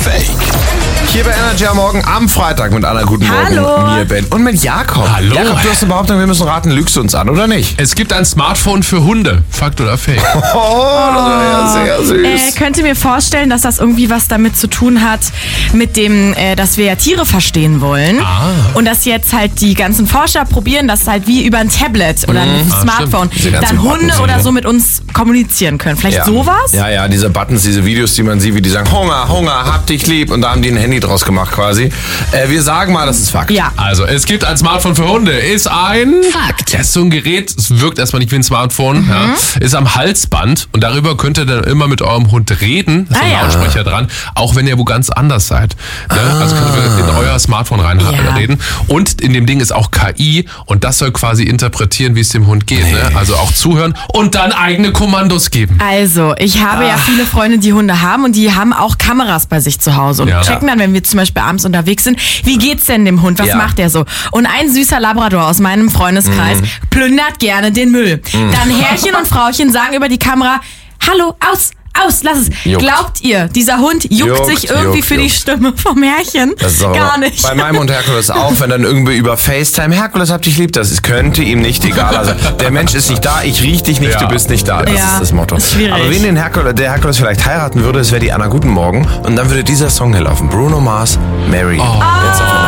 Fake? Hier bei Energy am Morgen am Freitag mit Anna. Guten Hallo. Morgen, mir Ben und mit Jakob. Hallo. Jakob, du hast eine Behauptung, wir müssen raten, lügst du uns an oder nicht? Es gibt ein Smartphone für Hunde. Fakt oder Fake? Oh, das war ja sehr süß. Könnt ihr mir vorstellen, dass das irgendwie was damit zu tun hat, mit dem, dass wir ja Tiere verstehen wollen. Und dass jetzt halt die ganzen Forscher probieren, dass halt wie über ein Tablet oder ein Smartphone Diese ganzen dann Hunde Buttons, oder ne? so mit uns kommunizieren können. Vielleicht sowas? Ja, diese Buttons, diese Videos, die man sieht, wie die sagen, Hunger, Hunger, hab dich lieb. Und da haben die ein Handy draus gemacht quasi. Wir sagen mal, das ist Fakt. Ja. Also, es gibt ein Smartphone für Hunde. Ist ein... Fakt. Das ist so ein Gerät, es wirkt erstmal nicht wie ein Smartphone. Ja. Ist am Halsband und darüber könnt ihr dann immer mit eurem Hund reden. Da ist ein Lautsprecher dran. Auch wenn ihr wo ganz anders seid. Ne? Also könnt ihr in euer Smartphone reden. Und in dem Ding ist auch KI und das soll quasi interpretieren, wie es dem Hund geht. Ne? Also auch zuhören und dann eigene Kommandos geben. Also, ich habe ja viele Freunde, die Hunde haben und die haben auch Kameras bei sich zu Hause und checken dann, wenn wir zum Beispiel abends unterwegs sind, wie geht's denn dem Hund, was macht der so? Und ein süßer Labrador aus meinem Freundeskreis plündert gerne den Müll. Dann Herrchen und Frauchen sagen über die Kamera, hallo, aus, lass es. Juckt. Glaubt ihr, dieser Hund juckt sich irgendwie für die Stimme vom Herrchen? Das ist aber Gar nicht. Bei meinem Hund Herkules auch, wenn dann irgendwie über FaceTime, Herkules, hab dich lieb, das könnte ihm nicht egal sein. Der Mensch ist nicht da, ich riech dich nicht, du bist nicht da. Das ist das Motto. Ist schwierig. Aber wen der Herkules vielleicht heiraten würde, das wäre die Anna Guten Morgen. Und dann würde dieser Song hier laufen. Bruno Mars, Mary. Jetzt auf